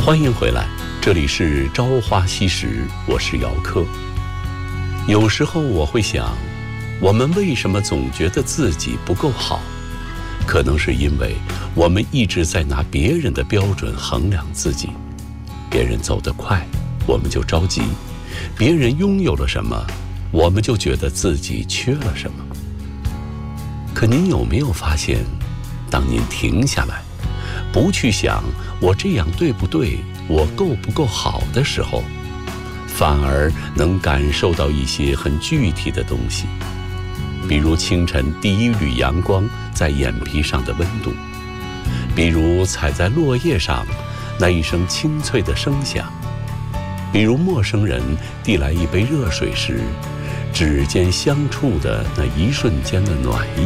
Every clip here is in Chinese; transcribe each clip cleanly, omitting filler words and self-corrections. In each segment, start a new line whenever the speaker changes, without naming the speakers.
欢迎回来，这里是朝花夕拾，我是姚科。有时候我会想，我们为什么总觉得自己不够好？可能是因为我们一直在拿别人的标准衡量自己。别人走得快，我们就着急；别人拥有了什么，我们就觉得自己缺了什么。可您有没有发现，当您停下来，不去想我这样对不对，我够不够好的时候，反而能感受到一些很具体的东西，比如清晨第一缕阳光在眼皮上的温度，比如踩在落叶上那一声清脆的声响，比如陌生人递来一杯热水时指尖相触的那一瞬间的暖意。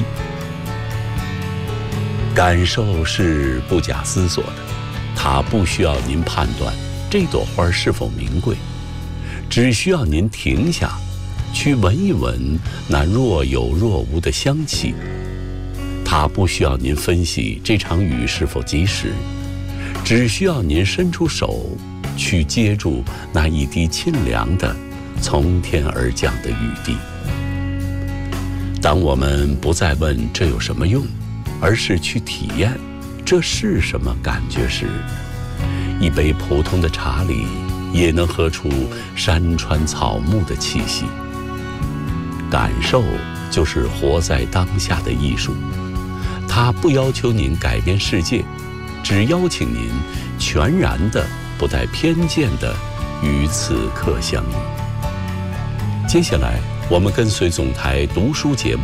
感受是不假思索的，它不需要您判断这朵花是否名贵，只需要您停下，去闻一闻那若有若无的香气。它不需要您分析这场雨是否及时，只需要您伸出手，去接住那一滴清凉的从天而降的雨滴。当我们不再问这有什么用，而是去体验这是什么感觉时，一杯普通的茶里也能喝出山川草木的气息。感受就是活在当下的艺术，它不要求您改变世界，只邀请您全然的、不带偏见的与此刻相遇。接下来，我们跟随总台读书节目